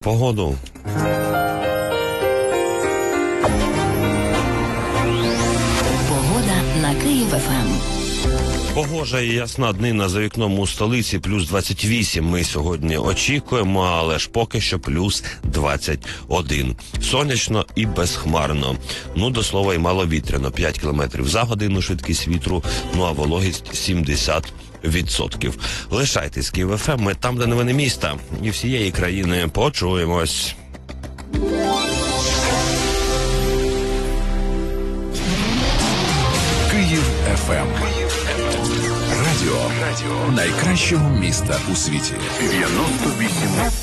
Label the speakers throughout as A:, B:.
A: Погоду.
B: Погода на Київ-ФМ.
A: Погожа і ясна днина за вікном у столиці, плюс 28 ми сьогодні очікуємо, але ж поки що плюс 21. Сонячно і безхмарно. До слова, і маловітряно. 5 км за годину швидкість вітру, а вологість 70%. Лишайтесь Київ-ФМ, ми там, де новини міста і всієї країни. Почуємось.
C: Київ-ФМ. Радіо найкращого міста у світі. 98.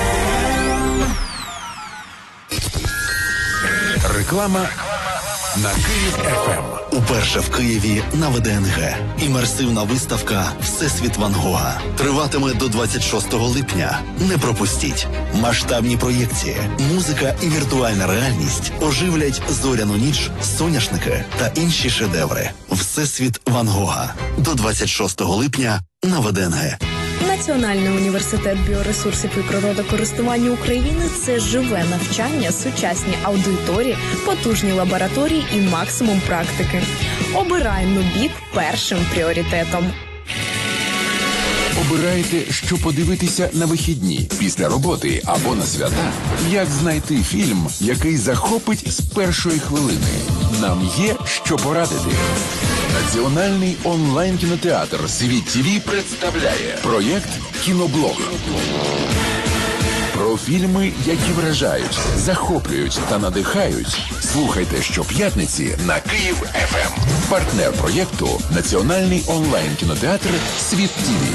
C: Реклама на Київ-ФМ.
D: Уперше в Києві на ВДНГ. Імерсивна виставка «Всесвіт Ван Гога» триватиме до 26 липня. Не пропустіть. Масштабні проєкції, музика і віртуальна реальність оживлять зоряну ніч, соняшники та інші шедеври. «Всесвіт Ван Гога» до 26 липня на ВДНГ.
E: Національний університет біоресурсів і природокористування України – це живе навчання, сучасні аудиторії, потужні лабораторії і максимум практики. Обирай НУБІК першим пріоритетом.
C: Обирайте, що подивитися на вихідні, після роботи або на свята. Як знайти фільм, який захопить з першої хвилини? Нам є що порадити. Національний онлайн-кінотеатр «Світ ТВ» представляє проєкт «Кіноблог». Про фільми, які вражають, захоплюють та надихають. Слухайте щоп'ятниці на Київ-ФМ. Партнер проєкту – Національний онлайн-кінотеатр «Світ ТВ».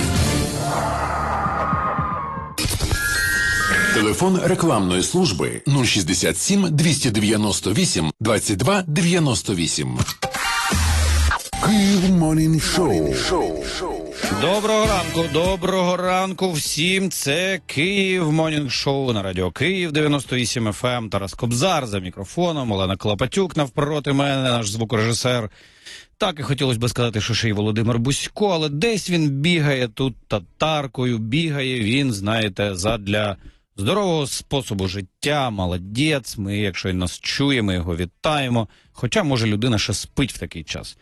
C: Телефон рекламної служби 067 298 22 98. Київ Морнінг Шоу.
F: Доброго ранку всім. Це Київ Морнінг Шоу на радіо Київ 98 FM. Тарас Кобзар за мікрофоном, Олена Клопотюк навпроти мене, наш звукорежисер. Так і хотілося б сказати, що ще й Володимир Бусько, але десь він бігає тут татаркою, бігає він, знаєте, задля здорового способу життя, молодець. Ми, якщо він нас чує, ми його вітаємо. Хоча, може, людина ще спить в такий час.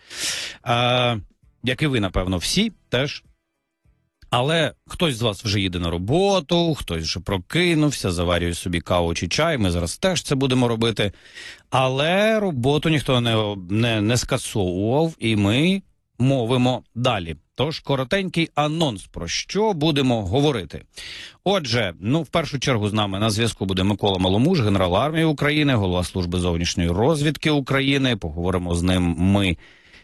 F: Як і ви, напевно, всі теж. Але хтось з вас вже їде на роботу, хтось вже прокинувся, заварює собі каву чи чай. Ми зараз теж це будемо робити. Але роботу ніхто не скасовував, і ми мовимо далі. Тож, коротенький анонс, про що будемо говорити. Отже, в першу чергу з нами на зв'язку буде Микола Маломуж, генерал армії України, голова служби зовнішньої розвідки України. Поговоримо з ним ми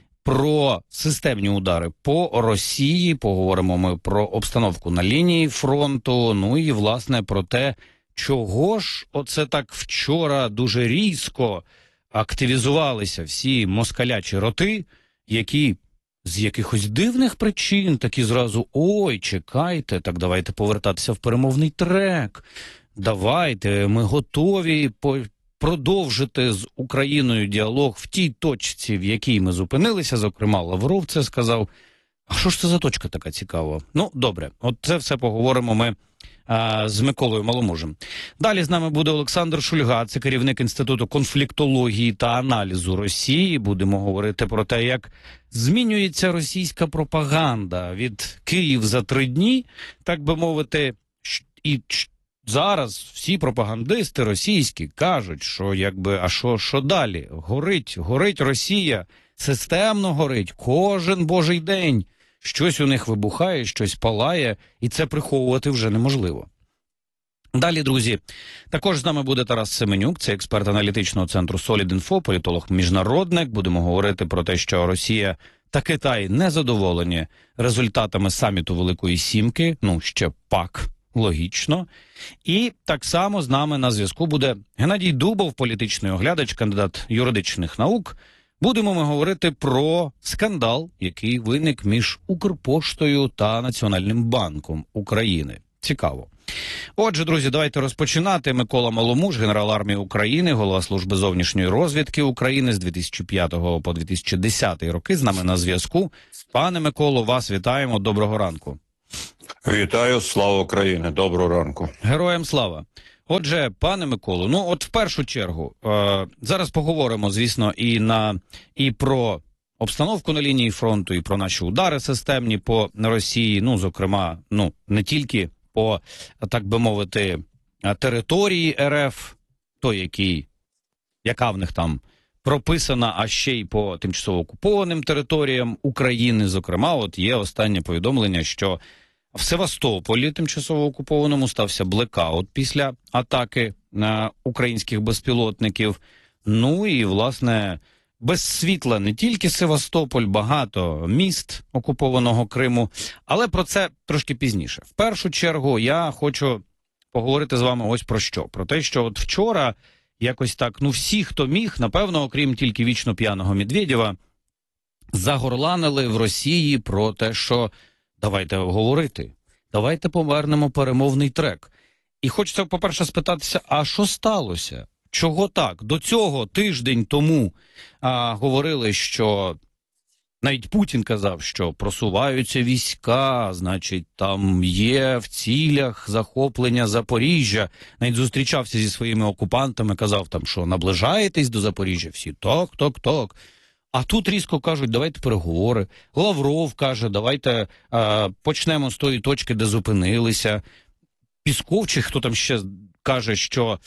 F: про системні удари по Росії, поговоримо ми про обстановку на лінії фронту, і, власне, про те, чого ж оце так вчора дуже різко активізувалися всі москалячі роти, які з якихось дивних причин такі зразу: ой, чекайте, так давайте повертатися в перемовний трек, давайте, ми готові продовжити з Україною діалог в тій точці, в якій ми зупинилися. Зокрема, Лавров це сказав. А що ж це за точка така цікава? Добре, от це все поговоримо ми з Миколою Маломужем. Далі з нами буде Олександр Шульга, це керівник Інституту конфліктології та аналізу Росії. Будемо говорити про те, як змінюється російська пропаганда від Київ за 3 дні, так би мовити, і зараз всі пропагандисти російські кажуть, що що далі? Горить Росія, системно горить, кожен божий день. Щось у них вибухає, щось палає, і це приховувати вже неможливо. Далі, друзі, також з нами буде Тарас Семенюк, це експерт аналітичного центру Solid.Info, політолог-міжнародник. Будемо говорити про те, що Росія та Китай не задоволені результатами саміту Великої Сімки, ще пак, логічно. І так само з нами на зв'язку буде Геннадій Дубов, політичний оглядач, кандидат юридичних наук. Будемо ми говорити про скандал, який виник між Укрпоштою та Національним банком України. Цікаво. Отже, друзі, давайте розпочинати. Микола Маломуж, генерал армії України, голова служби зовнішньої розвідки України з 2005 по 2010 роки. З нами на зв'язку. Пане Миколо, вас вітаємо. Доброго ранку.
G: Вітаю, слава Україні. Доброго ранку.
F: Героям слава. Отже, пане Миколо, ну от в першу чергу, зараз поговоримо, звісно, і про обстановку на лінії фронту, і про наші удари системні по Росії, ну, зокрема, ну, не тільки по, так би мовити, території РФ, яка в них там прописана, а ще й по тимчасово окупованим територіям України. Зокрема, от є останнє повідомлення, що в Севастополі, тимчасово окупованому, стався блекаут після атаки на українських безпілотників. Ну і, власне, без світла не тільки Севастополь, багато міст окупованого Криму. Але про це трошки пізніше. В першу чергу я хочу поговорити з вами ось про що. Про те, що от вчора якось так, ну всі, хто міг, напевно, окрім тільки вічно п'яного Медведєва, загорланили в Росії про те, що давайте говорити, давайте повернемо перемовний трек. І хочеться, по-перше, спитатися, а що сталося? Чого так? До цього тиждень тому говорили, що навіть Путін казав, що просуваються війська, значить, там є в цілях захоплення Запоріжжя. Навіть зустрічався зі своїми окупантами, казав там, що наближаєтесь до Запоріжжя. Всі так. А тут різко кажуть, давайте переговори. Лавров каже, давайте почнемо з тої точки, де зупинилися. Пісков, чи хто там ще каже, що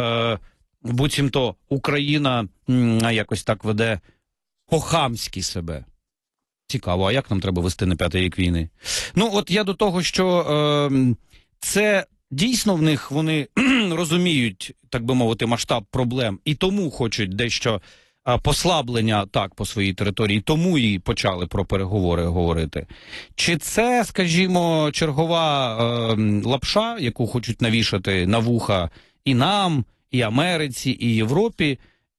F: буцімто Україна якось так веде по-хамськи себе. Цікаво, а як нам треба вести на 5-й рік війни? Ну, от я до того, що це дійсно в них, вони розуміють, так би мовити, масштаб проблем, і тому хочуть дещо послаблення атак по своїй території, тому і почали про переговори говорити. Чи це, скажімо, чергова лапша, яку хочуть навішати на вуха і нам, і Америці, і Європі,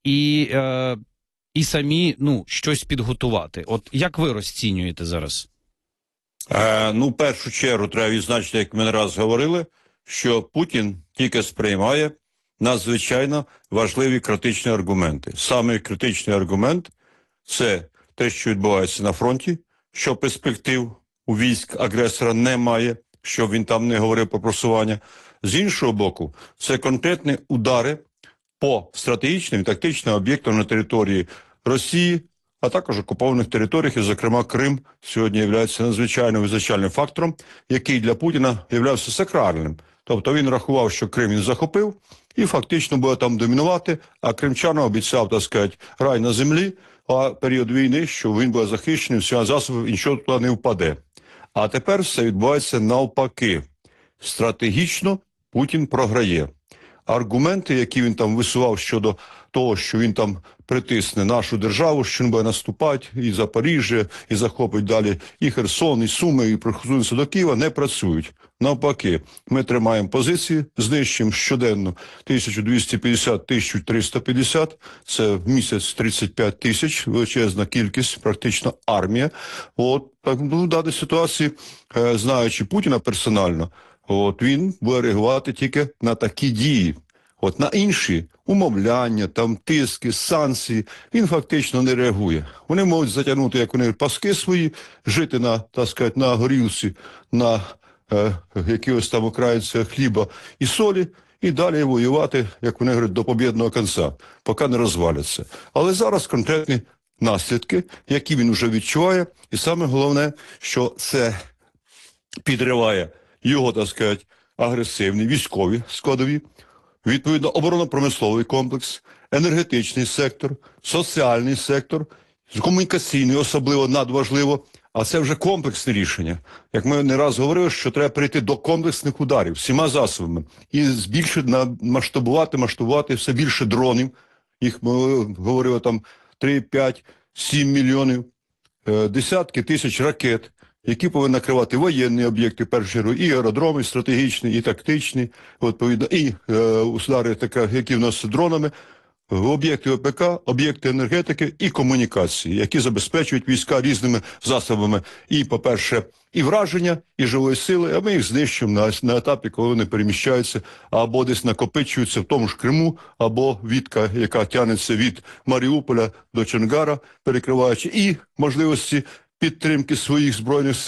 F: і самі, ну, щось підготувати? От як ви розцінюєте зараз?
G: Ну, в першу чергу треба відзначити, як ми не раз говорили, що Путін тільки сприймає надзвичайно важливі критичні аргументи. Саме критичний аргумент – це те, що відбувається на фронті, що перспектив у військ агресора немає, щоб він там не говорив про просування. З іншого боку, це конкретні удари по стратегічним і тактичним об'єктам на території Росії, а також окупованих територіях, і, зокрема, Крим сьогодні є надзвичайно визначальним фактором, який для Путіна являвся сакральним. Тобто він рахував, що Крим він захопив і фактично буде там домінувати, а кримчанам обіцяв, так сказати, рай на землі, а період війни, що він буде захищений, всіма засобами, і нічого туди не впаде. А тепер все відбувається навпаки. Стратегічно Путін програє. Аргументи, які він там висував щодо того, що він там притисне нашу державу, що він буде наступати, і Запоріжжя, і захопить далі і Херсон, і Суми, і приховується до Києва, не працюють. Навпаки, ми тримаємо позиції, знищуємо щоденно 1250-1350, це в місяць 35 тисяч, величезна кількість, практично армія. От, так, ну, в даній ситуації, знаючи Путіна персонально, от він буде реагувати тільки на такі дії. От на інші умовляння, там тиски, санкції, він фактично не реагує. Вони можуть затягнути, як вони паски свої, жити на, так сказати, на горілці, на якихось там окраїнцях хліба і солі, і далі воювати, як вони говорять, до побєдного кінця, поки не розваляться. Але зараз конкретні наслідки, які він вже відчуває, і саме головне, що це підриває його, так сказати, агресивні військові складові, відповідно, оборонно-промисловий комплекс, енергетичний сектор, соціальний сектор, комунікаційний особливо надважливо, а це вже комплексне рішення. Як ми не раз говорили, що треба прийти до комплексних ударів всіма засобами і збільшити, масштабувати все більше дронів. Їх, ми говорили, там 3, 5, 7 мільйонів, десятки тисяч ракет, які повинні накривати воєнні об'єкти, в першу чергу, і аеродроми стратегічні, і тактичні, відповідно, і удари, які в нас з дронами, об'єкти ОПК, об'єкти енергетики і комунікації, які забезпечують війська різними засобами. І, по-перше, і враження, і живої сили, а ми їх знищуємо на етапі, коли вони переміщаються, або десь накопичуються в тому ж Криму, або відка, яка тягнеться від Маріуполя до Чонгара, перекриваючи і можливості підтримки своїх Збройних сил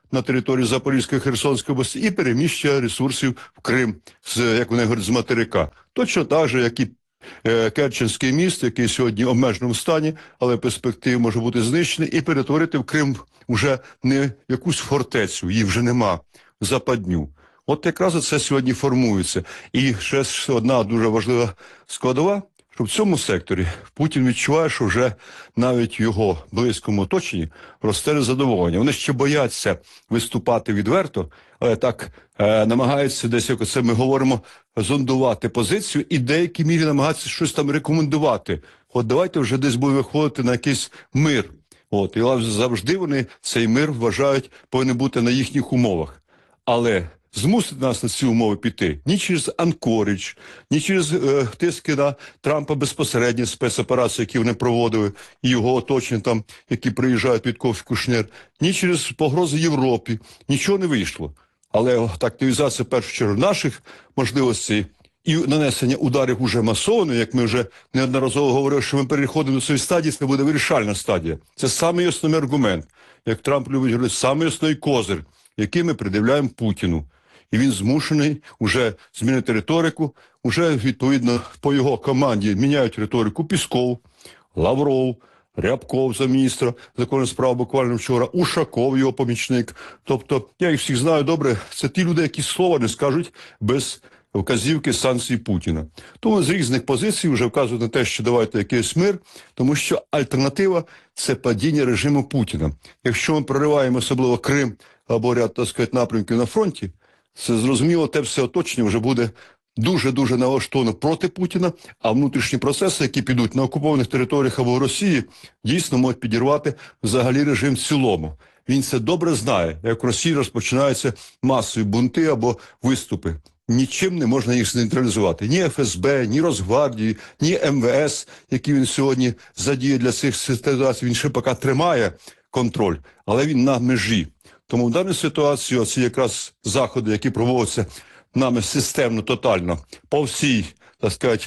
G: на території Запорізької, Херсонської області і переміщення ресурсів в Крим, як вони говорять, з материка. Точно так же, як і Керченський міст, який сьогодні в обмеженому стані, але в перспективі може бути знищений, і перетворити в Крим вже не якусь фортецю, її вже нема, западню. От якраз це сьогодні формується. І ще одна дуже важлива складова, що в цьому секторі Путін відчуває, що вже навіть в його близькому оточенні росте незадоволення. Вони ще бояться виступати відверто, але так намагаються десь, як це ми говоримо, зондувати позицію і в деякій мірі намагаються щось там рекомендувати. От давайте вже десь будемо виходити на якийсь мир. От, і завжди вони цей мир вважають, повинен бути на їхніх умовах. Але змусити нас на ці умови піти ні через Анкоридж, ні через тиски на Трампа безпосередньо, спецоперації, які вони проводили, і його оточення там, які приїжджають від Кушнер, ні через погрози Європі. Нічого не вийшло. Але активізація, в першу чергу, наших можливостей і нанесення ударів уже масово, як ми вже неодноразово говорили, що ми переходимо до цієї стадії, це буде вирішальна стадія. Це самий основний аргумент. Як Трамп любить говорити, самий основний козир, який ми придивляємо Путіну. І він змушений вже змінити риторику, вже, відповідно, по його команді міняють риторику Пісков, Лавров, Рябков за міністра закордонних справ буквально вчора, Ушаков, його помічник. Тобто, я їх всіх знаю добре, це ті люди, які слова не скажуть без вказівки санкцій Путіна. Тому з різних позицій вже вказують на те, що давайте якийсь мир, тому що альтернатива – це падіння режиму Путіна. Якщо ми прориваємо особливо Крим або ряд, так сказати, напрямків на фронті, це зрозуміло, те все оточення вже буде дуже-дуже налаштовано проти Путіна, а внутрішні процеси, які підуть на окупованих територіях або в Росії, дійсно можуть підірвати взагалі режим в цілому. Він це добре знає, як в Росії розпочинаються масові бунти або виступи. Нічим не можна їх знейтралізувати. Ні ФСБ, ні Росгвардії, ні МВС, які він сьогодні задіє для цих ситуацій. Він ще поки тримає контроль, але він на межі. Тому в даній ситуації оці якраз заходи, які проводяться нами системно, тотально, по всій, так сказати,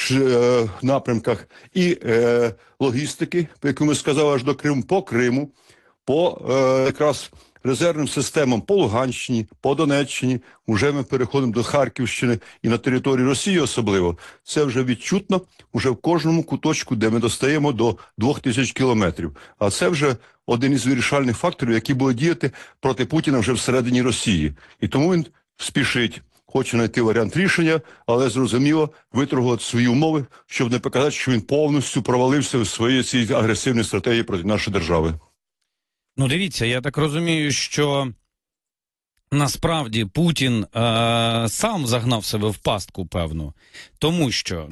G: напрямках і логістики, як ми сказали, аж до Криму, по Криму, по якраз резервним системам по Луганщині, по Донеччині, вже ми переходимо до Харківщини і на території Росії особливо. Це вже відчутно, вже в кожному куточку, де ми достаємо до 2000 кілометрів. А це вже один із вирішальних факторів, які будуть діяти проти Путіна вже всередині Росії. І тому він спішить, хоче знайти варіант рішення, але зрозуміло виторгувати свої умови, щоб не показати, що він повністю провалився в своїй цій агресивній стратегії проти нашої держави.
F: Ну, дивіться, я так розумію, що насправді Путін сам загнав себе в пастку, певно. Тому що,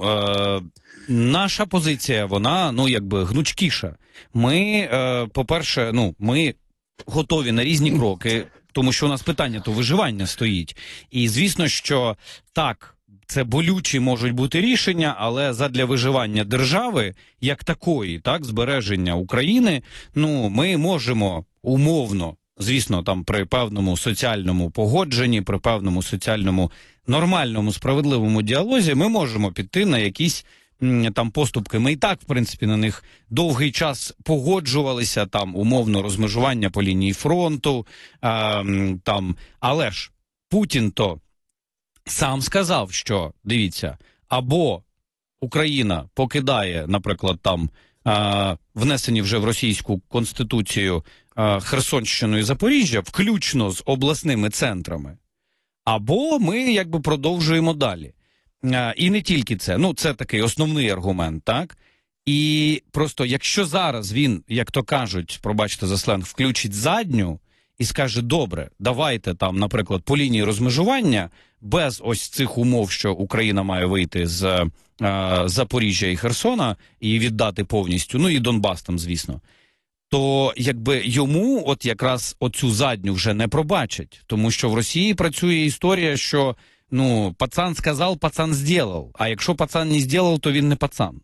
F: наша позиція, вона, якби гнучкіша. Ми, по-перше, ми готові на різні кроки, тому що у нас питання то виживання стоїть. І, звісно, що так, це болючі можуть бути рішення, але задля виживання держави, як такої, так, збереження України, ми можемо умовно, звісно, там при певному соціальному погодженні, при певному соціальному нормальному, справедливому діалозі, ми можемо піти на якісь там поступки. Ми і так, в принципі, на них довгий час погоджувалися, там умовно розмежування по лінії фронту, але ж Путін-то сам сказав, що, дивіться, або Україна покидає, наприклад, там внесені вже в російську конституцію Херсонщину і Запоріжжя, включно з обласними центрами, або ми якби продовжуємо далі. І не тільки це, це такий основний аргумент, так? І просто якщо зараз він, як то кажуть, пробачте за сленг, включить задню і скаже, добре, давайте там, наприклад, по лінії розмежування, без ось цих умов, що Україна має вийти з Запоріжжя і Херсона і віддати повністю, і Донбас там, звісно, то якби йому от якраз оцю задню вже не пробачать. Тому що в Росії працює історія, що, пацан сказав, пацан зробив. А якщо пацан не зробив, то він не пацан.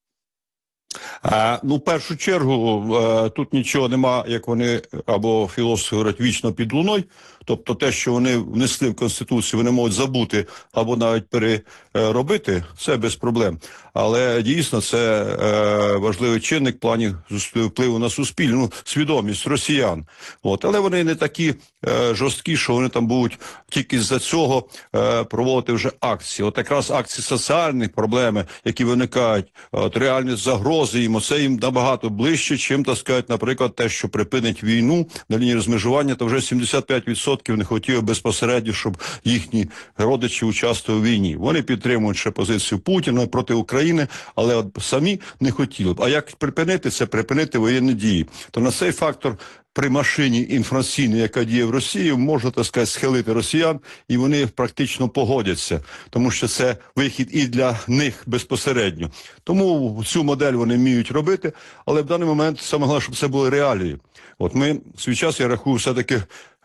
G: В першу чергу, тут нічого нема, як вони, або філософи говорять, вічно під луною, Тобто те, що вони внесли в Конституцію, вони можуть забути або навіть переробити, це без проблем. Але дійсно це важливий чинник в плані впливу на суспільну свідомість росіян. Але вони не такі жорсткі, що вони там будуть тільки з-за цього проводити вже акції. От якраз акції соціальні проблеми, які виникають, реальні загрози їм, це їм набагато ближче, чим, так сказати, наприклад, те, що припинить війну на лінії розмежування, то вже 75% не хотіли безпосередньо, щоб їхні родичі участвували в війні. Вони підтримують ще позицію Путіна проти України, але от самі не хотіли б. А як припинити це? Припинити воєнні дії. То на цей фактор при машині інформаційній, яка діє в Росії, можна, так сказати, схилити росіян, і вони практично погодяться, тому що це вихід і для них безпосередньо. Тому цю модель вони вміють робити, але в даний момент саме головне, щоб це були реалії. Ми в свій час, я рахую, все-таки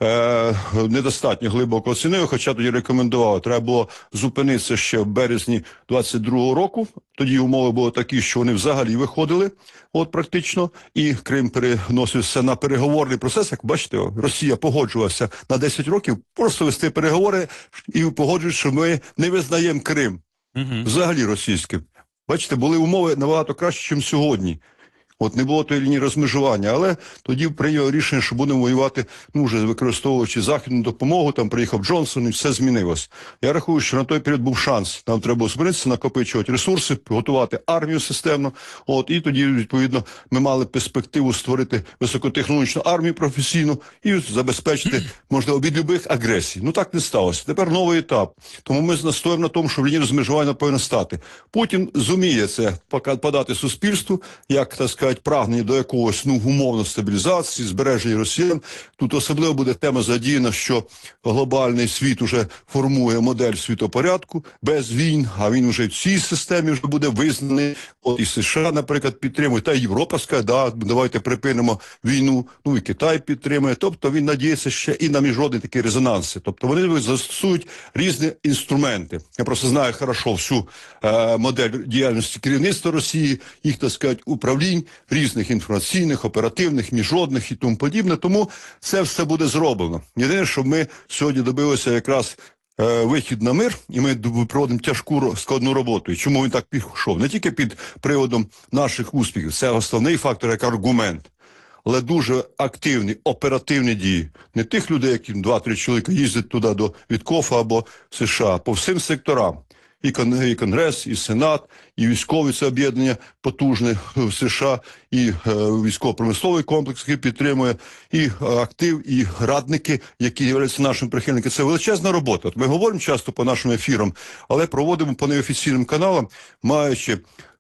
G: недостатньо глибоко оцінили, хоча тоді рекомендував. Треба було зупинитися ще в березні 22-го року. Тоді умови були такі, що вони взагалі виходили, практично, і Крим переносився на переговорний процес. Як бачите, Росія погоджувалася на 10 років просто вести переговори і погоджують, що ми не визнаємо Крим. Взагалі російським. Бачите, були умови набагато кращі, ніж сьогодні. Не було тої лінії розмежування, але тоді прийняв рішення, що будемо воювати, вже використовуючи західну допомогу, там приїхав Джонсон і все змінилось. Я рахую, що на той період був шанс. Нам треба було зупинитися, накопичувати ресурси, готувати армію системно, і тоді, відповідно, ми мали перспективу створити високотехнологічну армію професійну і забезпечити, можливо, від любих агресій. Так не сталося. Тепер новий етап. Тому ми настоїмо на тому, що в лінії розмежування повинна стати. Путін зуміє це подати суспільству, як, так сказати, прагнення до якогось, умовно, стабілізації, збереження росіян. Тут особливо буде тема задіяна, що глобальний світ уже формує модель світопорядку без війн, а він вже в цій системі вже буде визнаний. І США, наприклад, підтримує, та Європа скаже, давайте припинимо війну, і Китай підтримує. Тобто він надіється ще і на міжнародні такі резонанси. Тобто вони застосують різні інструменти. Я просто знаю хорошо всю модель діяльності керівництва Росії, їх, так сказати, управлінь, різних інформаційних, оперативних, міжнародних і тому подібне. Тому це все буде зроблено. Єдине, що ми сьогодні добилися якраз вихід на мир, і ми проводимо тяжку складну роботу. І чому він так пішов? Не тільки під приводом наших успіхів, це основний фактор, як аргумент, але дуже активні, оперативні дії. Не тих людей, які 2-3 чоловіка їздять туди до Віткофа або США, по всім секторам. І Конгрес, і Сенат, і військові це об'єднання потужне в США, і військово-промисловий комплекс, який підтримує, і актив, і радники, які являються нашими прихильниками. Це величезна робота. Ми говоримо часто по нашим ефірам, але проводимо по неофіційним каналам, маючи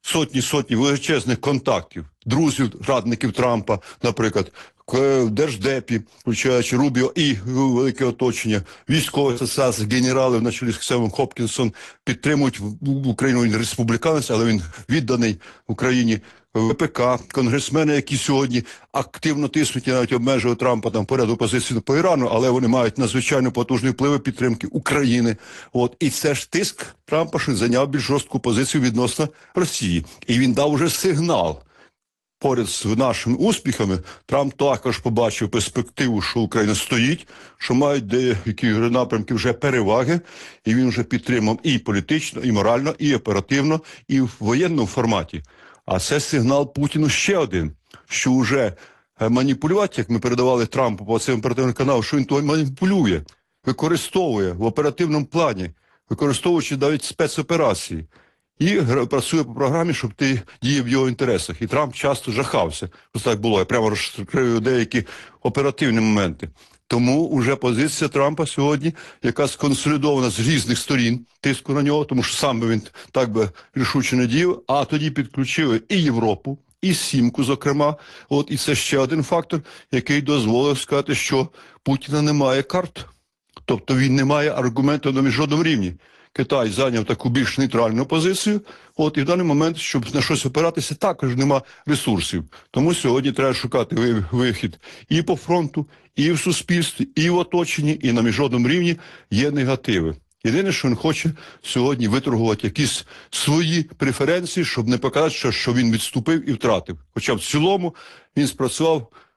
G: сотні величезних контактів, друзів, радників Трампа, наприклад, в Держдепі, включаючи Рубіо і велике оточення, військові асоціації, генерали на чолі з Ксевом Хопкінсом підтримують Україну, він республіканець, але він відданий Україні, ВПК, конгресмени, які сьогодні активно тиснуть і навіть обмежують Трампа там поряду позиції по Ірану, але вони мають надзвичайно потужні впливи підтримки України. І це ж тиск Трампа, що зайняв більш жорстку позицію відносно Росії. І він дав уже сигнал. Поряд з нашими успіхами Трамп також побачив перспективу, що Україна стоїть, що мають деякі напрямки вже переваги, і він вже підтримав і політично, і морально, і оперативно, і в воєнному форматі. А це сигнал Путіну ще один, що вже маніпулювати, як ми передавали Трампу по цим оперативним каналам, що він то маніпулює, використовує в оперативному плані, використовуючи навіть спецоперації. І працює по програмі, щоб ти діяв в його інтересах. І Трамп часто жахався. Ось так було. Я прямо розкрию деякі оперативні моменти. Тому вже позиція Трампа сьогодні, яка сконсолідована з різних сторін тиску на нього, тому що сам би він так би рішуче не діяв, а тоді підключили і Європу, і Сімку, зокрема. І це ще один фактор, який дозволив сказати, що Путіна немає карт. Тобто він не має аргументів на міжнародному рівні. Китай зайняв таку більш нейтральну позицію, і в даний момент, щоб на щось опиратися, також нема ресурсів. Тому сьогодні треба шукати вихід і по фронту, і в суспільстві, і в оточенні, і на міжнародному рівні є негативи. Єдине, що він хоче сьогодні виторгувати якісь свої преференції, щоб не показати, що він відступив і втратив. Хоча в цілому він спрацював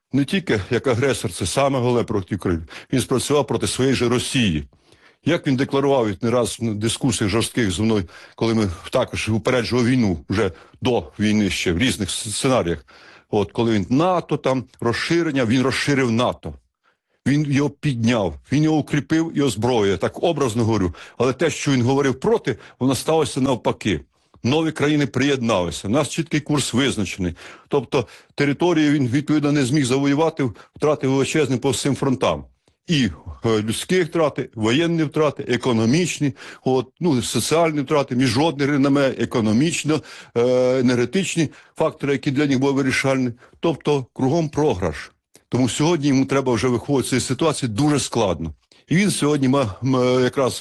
G: не тільки як агресор, це саме головне проти України, він спрацював проти своєї ж Росії. Як він декларував не раз в дискусіях жорстких зі мною, коли ми також упереджував війну вже до війни ще в різних сценаріях. От коли він НАТО там розширення, він розширив НАТО. Він його підняв, він його укріпив і озброїв, так образно говорю. Але те, що він говорив проти, воно сталося навпаки. Нові країни приєдналися, у нас чіткий курс визначений. Тобто території він, відповідно, не зміг завоювати, втратив величезні по всім фронтам. І людські втрати, воєнні втрати, економічні, соціальні втрати, міжнародне реноме, економічно, енергетичні фактори, які для них були вирішальні. Тобто кругом програш. Тому сьогодні йому треба вже виходити з цієї ситуації дуже складно. І він сьогодні якраз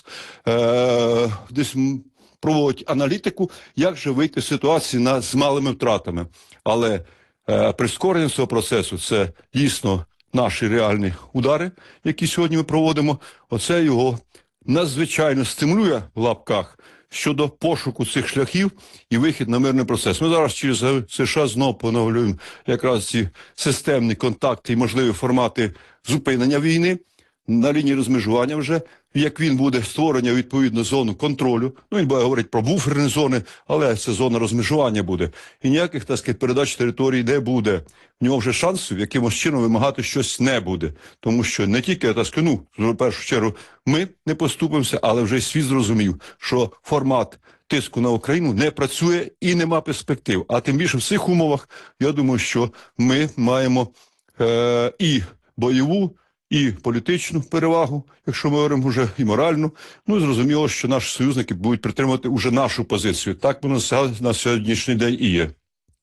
G: десь проводить аналітику, як же вийти з ситуації з малими втратами. Але прискорення цього процесу – це дійсно наші реальні удари, які сьогодні ми проводимо. Оце його надзвичайно стимулює в лапках щодо пошуку цих шляхів і вихід на мирний процес. Ми зараз через США знову поновлюємо якраз ці системні контакти і можливі формати зупинення війни на лінії розмежування вже, як він буде створення відповідно зону контролю. Він буде говорити про буферні зони, але це зона розмежування буде. І ніяких, так сказати, передач територій не буде. В нього вже шансів якимось чином вимагати щось не буде. Тому що не тільки, так сказати, в першу чергу, ми не поступимося, але вже й світ зрозумів, що формат тиску на Україну не працює і нема перспектив. А тим більше в цих умовах, я думаю, що ми маємо і бойову, і політичну перевагу, якщо ми говоримо вже і моральну. Зрозуміло, що наші союзники будуть підтримувати уже нашу позицію. Так воно на сьогоднішній день і є.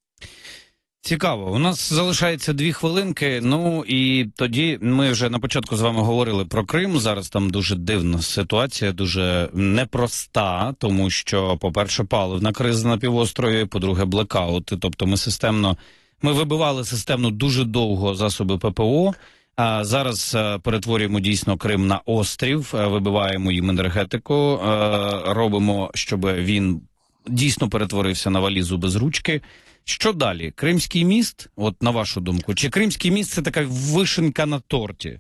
F: Цікаво. У нас залишається 2 хвилинки, і тоді ми вже на початку з вами говорили про Крим. Зараз там дуже дивна ситуація, дуже непроста, тому що, по-перше, паливна криза на півострові, по-друге, блекаути. Тобто ми вибивали системно дуже довго засоби ППО, а зараз перетворюємо дійсно Крим на острів, вибиваємо їм енергетику, робимо, щоб він дійсно перетворився на валізу без ручки. Що далі? Кримський міст, на вашу думку, чи Кримський міст – це така вишенька на торті?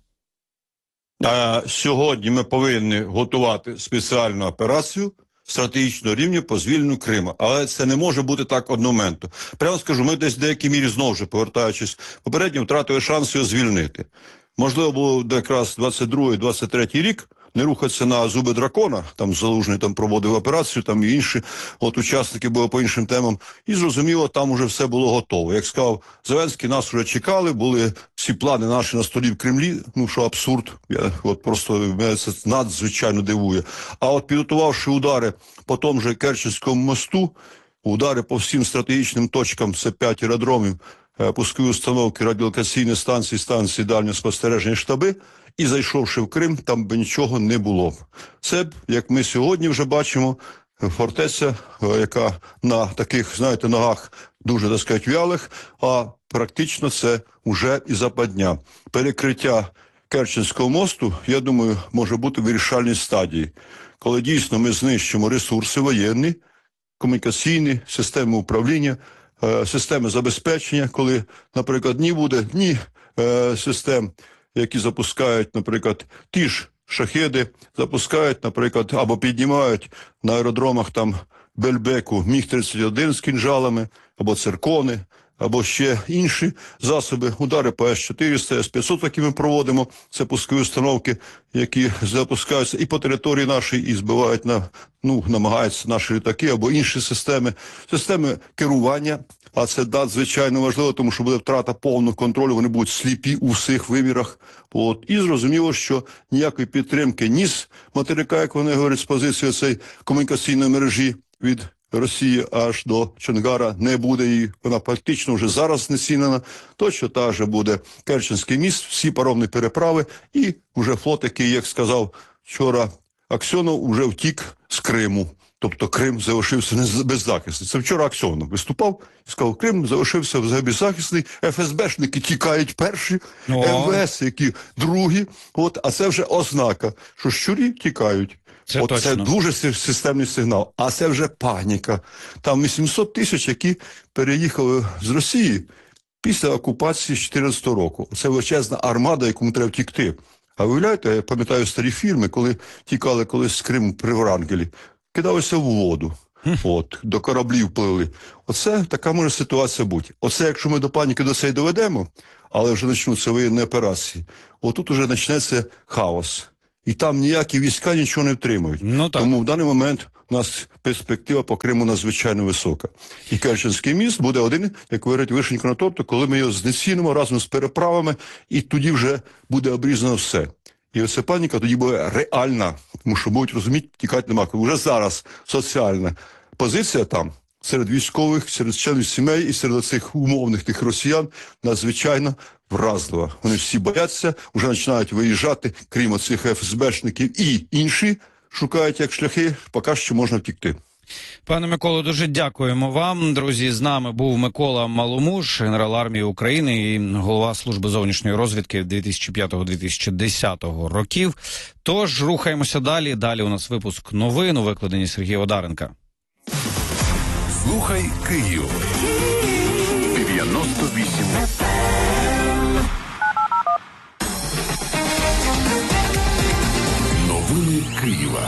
G: Сьогодні ми повинні готувати спеціальну операцію стратегічного рівня по звільненню Криму. Але це не може бути так одномоментно. Прямо скажу, ми десь в деякій мірі знову ж, повертаючись, попередньо втратили шанс його звільнити. Можливо, було якраз 22-23 рік не рухатися на зуби дракона, там Залужний проводив операцію, там і інші учасники були по іншим темам, і зрозуміло, там уже все було готово. Як сказав Зеленський, нас вже чекали, були всі плани наші на столі в Кремлі, що абсурд, просто мене це надзвичайно дивує. А підготувавши удари по тому же Керченському мосту, удари по всім стратегічним точкам, це 5 аеродромів, пускові установки, радіолокаційні станції дальнього спостереження, штаби, і зайшовши в Крим, там би нічого не було. Це, як ми сьогодні вже бачимо, фортеця, яка на таких, ногах дуже, так сказати, вялих, а практично це вже і западня. Перекриття Керченського мосту, я думаю, може бути в вирішальній стадії, коли дійсно ми знищимо ресурси воєнні, комунікаційні, системи управління, системи забезпечення, коли, наприклад, ні буде ні систем, які запускають, наприклад, ті ж шахеди, запускають, наприклад, або піднімають на аеродромах Бельбеку Міг-31 з кінжалами, або циркони, або ще інші засоби, удари по С-400, С-500, які ми проводимо, це пускові установки, які запускаються і по території нашій, і збивають намагаються наші літаки, або інші системи керування. А це, звичайно, важливо, тому що буде втрата повного контролю, вони будуть сліпі у всіх вимірах. І зрозуміло, що ніякої підтримки ні з материка, як вони говорять, з позиції цієї комунікаційної мережі від Росії аж до Чонгара не буде, і вона практично вже зараз знецінена. Точно так же буде Керченський міст, всі паромні переправи, і вже флот, який, як сказав вчора Аксьонов, вже втік з Криму. Тобто Крим залишився беззахисний. Це вчора Аксьонов виступав і сказав, Крим залишився беззахисний, ФСБшники тікають перші, МВС, які другі. А це вже ознака, що щурі тікають. Це дуже системний сигнал. А це вже паніка. Там 800 тисяч, які переїхали з Росії, після окупації з 2014 року. Це величезна армада, якому треба втікти. А виявляєте, я пам'ятаю старі фільми, коли тікали колись з Криму при Врангелі, кидалися в воду. До кораблів плили. Оце така може ситуація бути. Оце, якщо ми до паніки до цього доведемо, але вже почнуться воєнні операції, отут уже почнеться хаос. І там ніякі війська нічого не втримують. Тому в даний момент у нас перспектива по Криму надзвичайно висока. І Керченський міст буде один, як говорять, вишенька на торту, коли ми його знецінимо разом з переправами, і тоді вже буде обрізано все. І оця паніка тоді буде реальна, тому що будуть розуміти, тікати нема. Уже зараз соціальна позиція там, серед військових, серед членів сімей і серед цих умовних тих росіян надзвичайно вразлива. Вони всі бояться, вже починають виїжджати, крім оцих ФСБшників, і інші шукають як шляхи, поки що можна втікти.
F: Пане Миколо, дуже дякуємо вам. Друзі, з нами був Микола Маломуж, генерал армії України і голова служби зовнішньої розвідки 2005-2010 років. Тож, рухаємося далі. Далі у нас випуск новин у викладенні Сергія Одаренка.
C: Слухай Київ. 98. Новини Києва.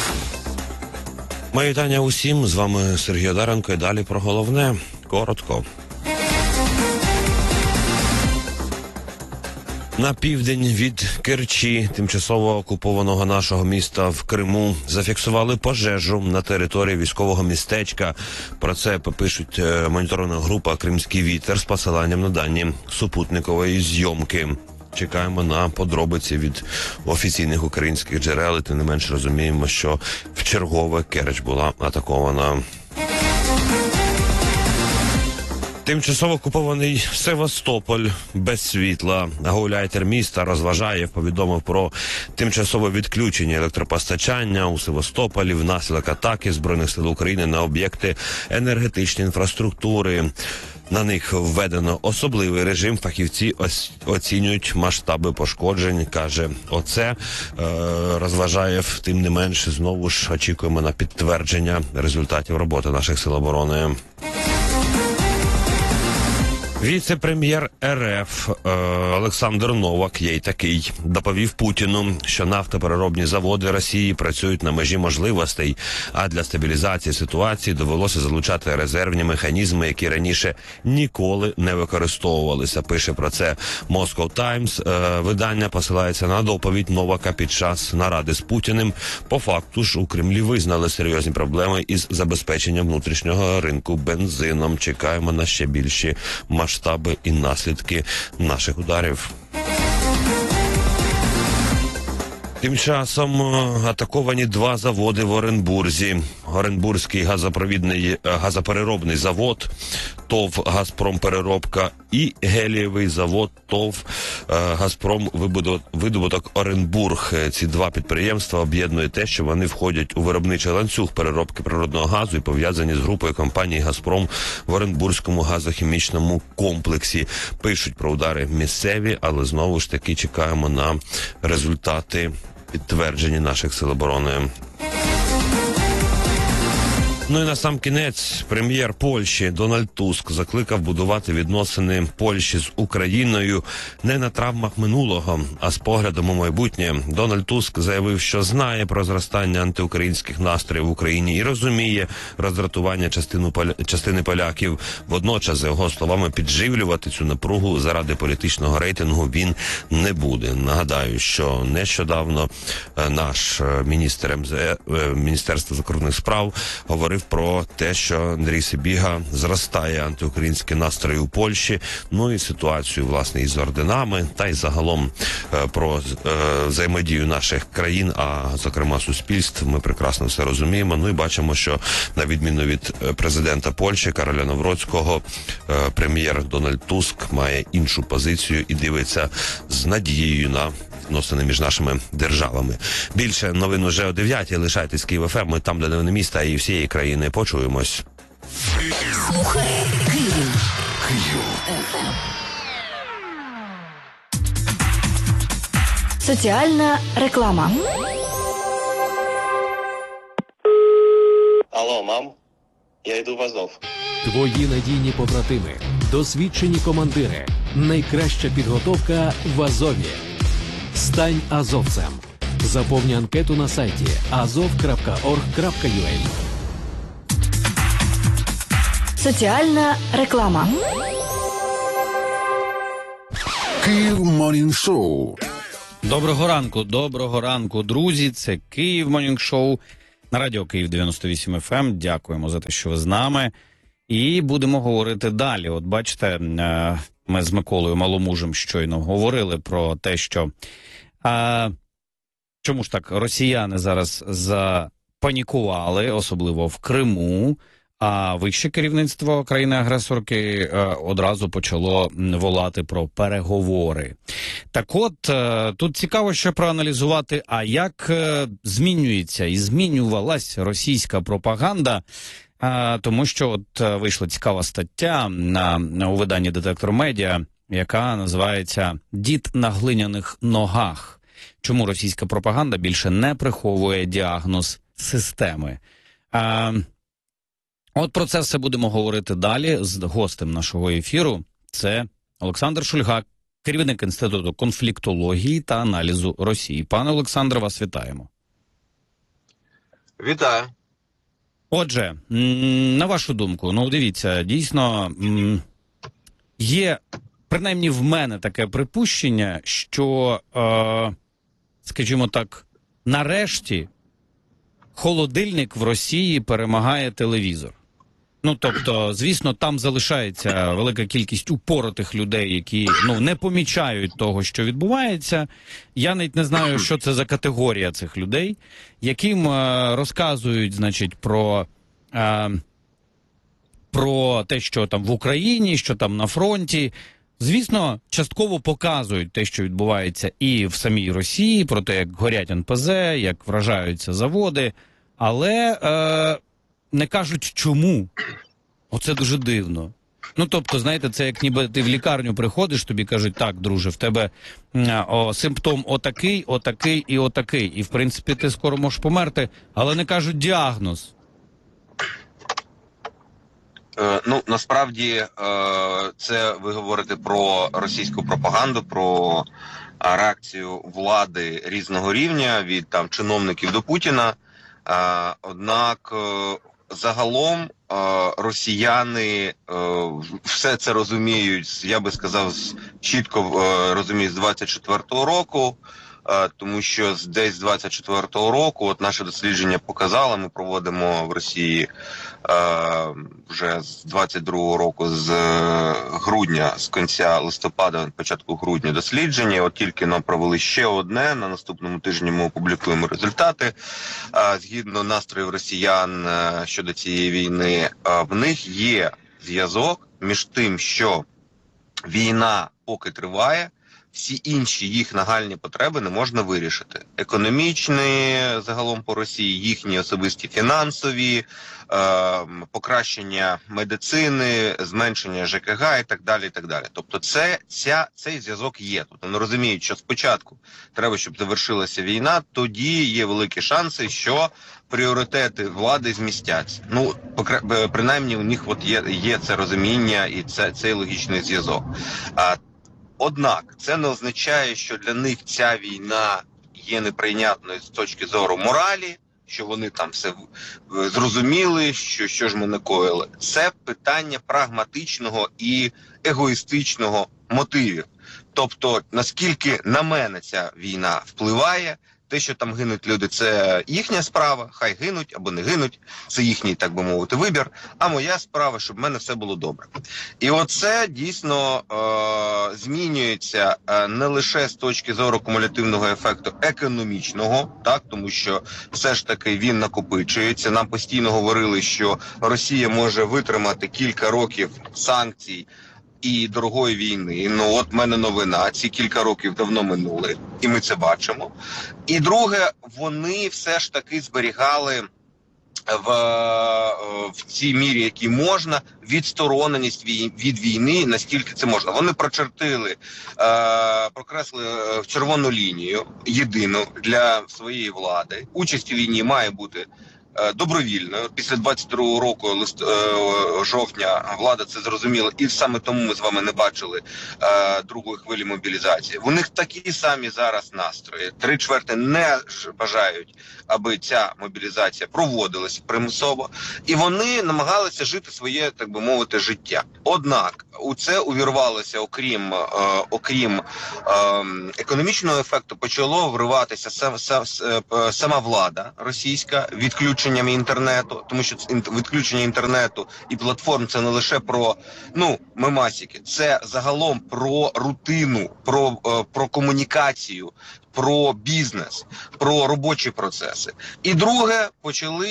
A: Мої вітання усім, з вами Сергій Одаренко і далі про головне, коротко. На південь від Керчі, тимчасово окупованого нашого міста в Криму, зафіксували пожежу на території військового містечка. Про це пишуть моніторинга група «Кримський вітер» з посиланням на дані супутникової зйомки. Чекаємо на подробиці від офіційних українських джерел, і тим не менш розуміємо, що вчергове Керч була атакована. Тимчасово окупований Севастополь без світла. Гауляйтер міста Розважаєв повідомив про тимчасове відключення електропостачання у Севастополі внаслідок атаки Збройних сил України на об'єкти енергетичної інфраструктури. На них введено особливий режим. Фахівці оцінюють масштаби пошкоджень, каже Розважаєв. Тим не менш, знову ж очікуємо на підтвердження результатів роботи наших сил оборони. Віце-прем'єр РФ Олександр Новак, є й такий, доповів Путіну, що нафтопереробні заводи Росії працюють на межі можливостей, а для стабілізації ситуації довелося залучати резервні механізми, які раніше ніколи не використовувалися. Пише про це Moscow Times. Видання посилається на доповідь Новака під час наради з Путіним. По факту ж у Кремлі визнали серйозні проблеми із забезпеченням внутрішнього ринку бензином. Чекаємо на ще більші масштаби і наслідки наших ударів. Тим часом атаковані два заводи в Оренбурзі. Оренбурзький газопереробний завод ТОВ «Газпромпереробка» і гелієвий завод ТОВ «Газпромвидобуток Оренбург». Ці два підприємства об'єднує те, що вони входять у виробничий ланцюг переробки природного газу і пов'язані з групою компаній «Газпром» в Оренбурзькому газохімічному комплексі. Пишуть про удари місцеві, але знову ж таки чекаємо на результати підтверджені наших сил оборони. Ну і на сам кінець прем'єр Польщі Дональд Туск закликав будувати відносини Польщі з Україною не на травмах минулого, а з поглядом у майбутнє. Дональд Туск заявив, що знає про зростання антиукраїнських настроїв в Україні і розуміє роздратування частини поляків. Водночас, за його словами, підживлювати цю напругу заради політичного рейтингу він не буде. Нагадаю, що нещодавно наш міністр Міністерства закордонних справ говорив про те, що Андрій Сибіга зростає антиукраїнські настрої у Польщі, ну і ситуацію, власне, із орденами, та й загалом про взаємодію наших країн, а зокрема суспільств, ми прекрасно все розуміємо. Ну і бачимо, що на відміну від президента Польщі Кароля Навроцького, прем'єр Дональд Туск має іншу позицію і дивиться з надією на відносини між нашими державами. Більше новин уже о 9-й. Лишайтесь Київ ФМ. Ми там, де новини міста і всієї країни. Почуємось.
B: Слухай Київ. Соціальна реклама.
H: Алло, мам, я йду в Азов.
I: Твої надійні побратими,
H: досвідчені командири, найкраща підготовка в Азові. Стань азовцем. Заповни анкету на сайті azov.org.ua.
B: Соціальна реклама.
C: Київ Morning Show.
F: Доброго ранку, друзі. Це Київ Morning Show на радіо Київ 98 FM. Дякуємо за те, що ви з нами. І будемо говорити далі. От бачите, ми з Миколою Маломужем щойно говорили про те, що чому ж так росіяни зараз запанікували, особливо в Криму, а вище керівництво країни-агресорки одразу почало волати про переговори. Так от, тут цікаво ще проаналізувати, а як змінюється і змінювалась російська пропаганда, тому що от вийшла цікава стаття у виданні «Детектор Медіа», яка називається «Дід на глиняних ногах. Чому російська пропаганда більше не приховує діагноз системи». От про це все будемо говорити далі з гостем нашого ефіру. Це Олександр Шульга, керівник Інституту конфліктології та аналізу Росії. Пане Олександре, вас вітаємо.
I: Вітаю.
F: Отже, на вашу думку, ну дивіться, дійсно є, принаймні в мене таке припущення, що, скажімо так, нарешті холодильник в Росії перемагає телевізор. Ну, тобто, звісно, там залишається велика кількість упоротих людей, які, не помічають того, що відбувається. Я навіть не знаю, що це за категорія цих людей, яким розказують, значить, про те, що там в Україні, що там на фронті. Звісно, частково показують те, що відбувається і в самій Росії, про те, як горять НПЗ, як вражаються заводи, але не кажуть чому. Оце дуже дивно. Ну, тобто, знаєте, це як ніби ти в лікарню приходиш, тобі кажуть, так, друже, в тебе симптом отакий, отакий і отакий. І, в принципі, ти скоро можеш померти, але не кажуть діагноз.
I: Насправді, це ви говорите про російську пропаганду, про реакцію влади різного рівня, від там чиновників до Путіна. Однак загалом росіяни все це розуміють, я би сказав, чітко розуміють з 24-го року, тому що десь з 24-го року, от наше дослідження показало, ми проводимо в Росії вже з 22-го року, з грудня, з кінця листопада, початку грудня дослідження. От тільки нам провели ще одне, на наступному тижні ми опублікуємо результати. Згідно настроїв росіян щодо цієї війни, в них є зв'язок між тим, що війна поки триває, всі інші їх нагальні потреби не можна вирішити. Економічні, загалом по Росії, їхні особисті фінансові, покращення медицини, зменшення ЖКГ і так далі, і так далі. Тобто цей зв'язок є. Тобто вони розуміють, що спочатку треба, щоб завершилася війна, тоді є великі шанси, що пріоритети влади змістяться. Принаймні у них от є це розуміння і цей логічний зв'язок. Однак це не означає, що для них ця війна є неприйнятною з точки зору моралі, що вони там все зрозуміли, що ж ми накоїли. Це питання прагматичного і егоїстичного мотивів. Тобто, наскільки на мене ця війна впливає, те, що там гинуть люди, це їхня справа, хай гинуть або не гинуть, це їхній, так би мовити, вибір, а моя справа, щоб в мене все було добре. І оце дійсно змінюється не лише з точки зору кумулятивного ефекту економічного, так, тому що все ж таки він накопичується. Нам постійно говорили, що Росія може витримати кілька років санкцій і дорогої війни. От в мене новина, ці кілька років давно минули, і ми це бачимо. І друге, вони все ж таки зберігали в цій мірі, якій можна, відстороненість від війни, наскільки це можна. Вони прокреслили червону лінію, єдину для своєї влади. Участь у війні має бути добровільно. Після 22-го року жовтня влада це зрозуміла, і саме тому ми з вами не бачили другої хвилі мобілізації. У них такі самі зараз настрої. 3/4 не бажають, аби ця мобілізація проводилася примусово, і вони намагалися жити своє, так би мовити, життя. Однак у це увірвалося, окрім економічного ефекту, почало вриватися сама влада російська відключенням інтернету, тому що відключення інтернету і платформ це не лише про мемасики, це загалом про рутину, про комунікацію, про бізнес, про робочі процеси. І друге, почали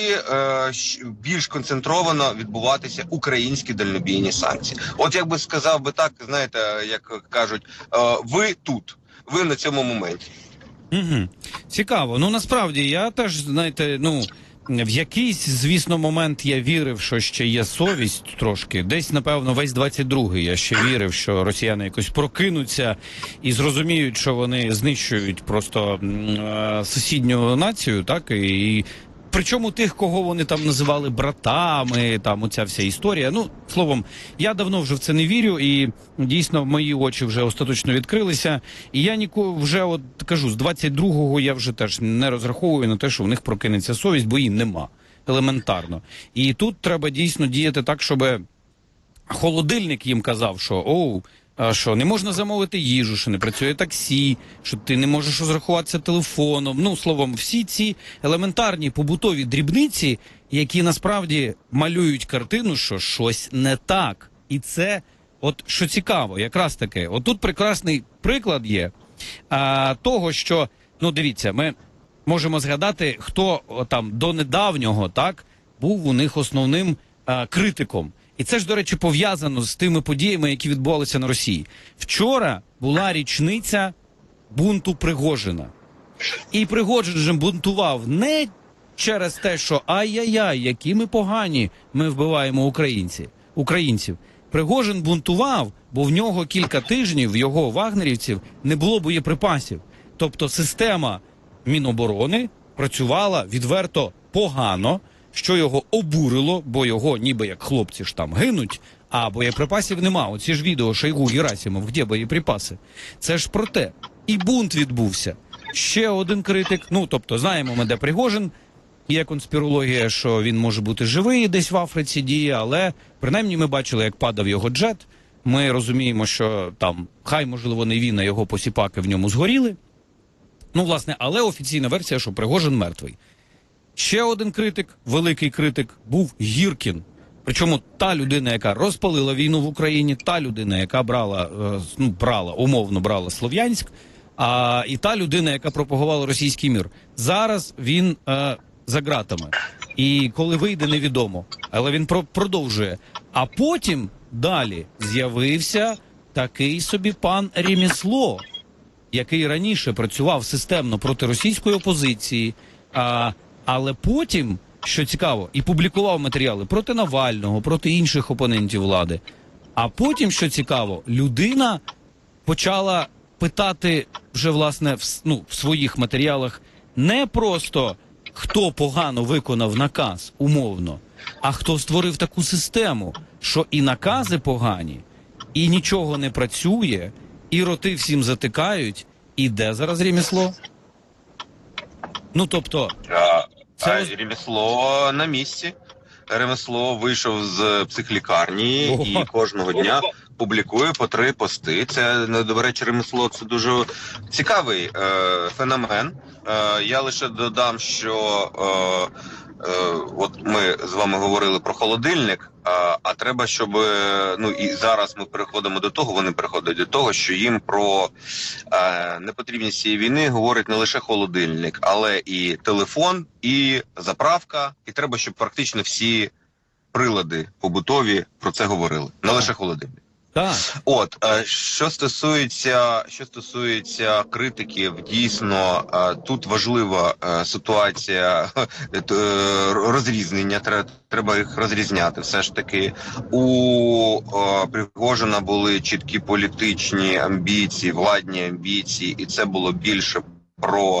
I: більш концентровано відбуватися українські дальнобійні санкції. От як би сказав би так, знаєте, як кажуть, ви тут, ви на цьому моменті.
F: Угу. Цікаво. Насправді, я теж, знаєте, в якийсь, звісно, момент я вірив, що ще є совість трошки. Десь, напевно, весь 22-й я ще вірив, що росіяни якось прокинуться і зрозуміють, що вони знищують просто сусідню націю, так, і причому тих, кого вони там називали братами, там оця вся історія. Словом, я давно вже в це не вірю, і дійсно мої очі вже остаточно відкрилися. І я вже кажу, з 22-го я вже теж не розраховую на те, що в них прокинеться совість, бо її нема. Елементарно. І тут треба дійсно діяти так, щоб холодильник їм казав, що не можна замовити їжу, що не працює таксі, що ти не можеш розрахуватися телефоном. Словом, всі ці елементарні побутові дрібниці, які насправді малюють картину, що щось не так. І це, що цікаво, якраз таки, тут прекрасний приклад є того, що, дивіться, ми можемо згадати, хто там до недавнього, так, був у них основним критиком. І це ж, до речі, пов'язано з тими подіями, які відбувалися на Росії. Вчора була річниця бунту Пригожина. І Пригожин же бунтував не через те, що ай-яй-яй, які ми погані, ми вбиваємо українців. Пригожин бунтував, бо в нього кілька тижнів, в його вагнерівців, не було боєприпасів. Тобто система Міноборони працювала відверто погано, що його обурило, бо його ніби як хлопці ж там гинуть, а боєприпасів нема. Оці ж відео Шойгу, Герасимов, де боєприпаси? Це ж про те. І бунт відбувся. Ще один критик, тобто знаємо ми, де Пригожин, є конспірологія, що він може бути живий, десь в Африці діє, але принаймні ми бачили, як падав його джет, ми розуміємо, що там, хай можливо не він, а його посіпаки в ньому згоріли. Власне, але офіційна версія, що Пригожин мертвий. Ще один критик, великий критик, був Гіркін. Причому та людина, яка розпалила війну в Україні, та людина, яка умовно брала Слов'янськ, і та людина, яка пропагувала російський мір. Зараз він за ґратами. І коли вийде, невідомо. Але він продовжує. А потім далі з'явився такий собі пан Ремесло, який раніше працював системно проти російської опозиції, але потім, що цікаво, і публікував матеріали проти Навального, проти інших опонентів влади. А потім, що цікаво, людина почала питати вже, власне, в своїх матеріалах не просто, хто погано виконав наказ, умовно, а хто створив таку систему, що і накази погані, і нічого не працює, і роти всім затикають, і де зараз ремесло? Тобто...
I: Ремесло на місці. Ремесло вийшов з психлікарні і кожного дня публікує по 3 пости. Це, до речі, ремесло – це дуже цікавий феномен. Я лише додам, що ми з вами говорили про холодильник, а треба, щоб, і зараз ми переходимо до того, вони переходять до того, що їм про непотрібність цієї війни говорить не лише холодильник, але і телефон, і заправка, і треба, щоб практично всі прилади побутові про це говорили, не лише холодильник. Що стосується критиків, дійсно, тут важлива ситуація розрізнення, треба їх розрізняти. Все ж таки, у Пригожина були чіткі політичні амбіції, владні амбіції, і це було більше про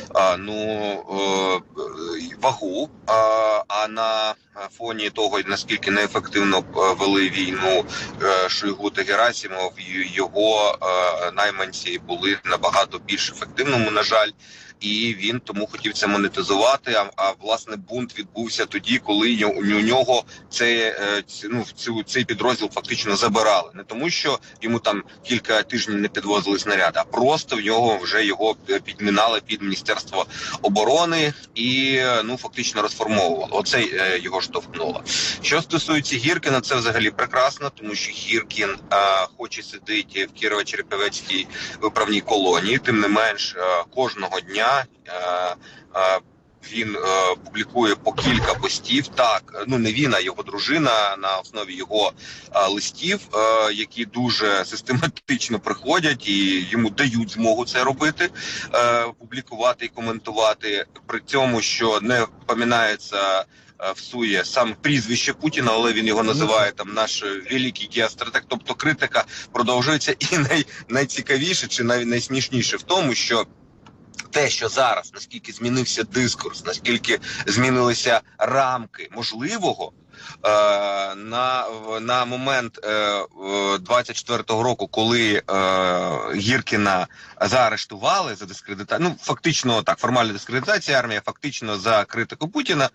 I: вагу, а на фоні того, наскільки неефективно вели війну Шойгу та Герасимов, його найманці були набагато більш ефективними, на жаль, і він тому хотів це монетизувати, а власне бунт відбувся тоді, коли у нього цей підрозділ фактично забирали. Не тому, що йому там кілька тижнів не підвозили снаряди, а просто в нього вже його підмінали під Міністерство оборони і фактично розформовували. Оце його штовхнуло. Що стосується Гіркіна, це взагалі прекрасно, тому що Гіркін хоч і сидить в Кірово-Черепівецькій виправній колонії, тим не менш кожного дня він публікує по кілька постів. Так, не він, а його дружина на основі його листів, які дуже систематично приходять і йому дають змогу це робити, публікувати і коментувати, при цьому, що не поминається всує сам прізвище Путіна, але він його називає там наш великий геостратег. Тобто критика продовжується, і найцікавіше чи навіть найсмішніше в тому, що те, що зараз, наскільки змінився дискурс, наскільки змінилися рамки можливого, на момент 24-го року, коли Гіркіна заарештували за дискредитацію, фактично так, формальна дискредитація армії, фактично за критику Путіна,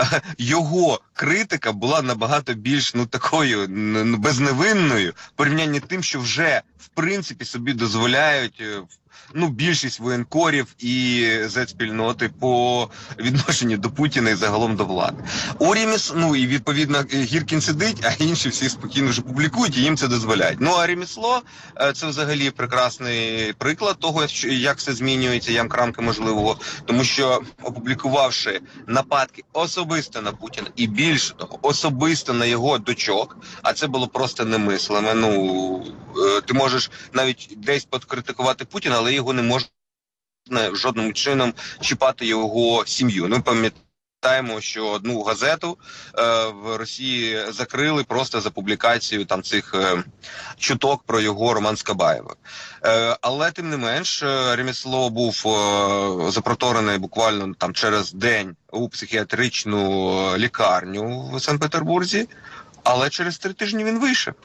I: його критика була набагато більш такою безневинною в порівнянні з тим, що вже в принципі собі дозволяють більшість воєнкорів і зет-спільноти по відношенню до Путіна і загалом до влади. І відповідно Гіркін сидить, а інші всі спокійно вже публікують і їм це дозволяють. А ремесло – це взагалі прекрасний приклад того, як все змінюється, як рамки можливого, тому що опублікувавши нападки особисто на Путіна і більше того, особисто на його дочок, а це було просто немислиме. Ти можеш навіть десь подкритикувати Путіна, але його не можна жодним чином чіпати його сім'ю. Ми пам'ятаємо, що одну газету в Росії закрили просто за публікацію там цих чуток про його роман з Кабаєвим. Але тим не менш, Ремесло був запроторений буквально там через день у психіатричну лікарню в Санкт-Петербурзі, але через 3 тижні він вийшов.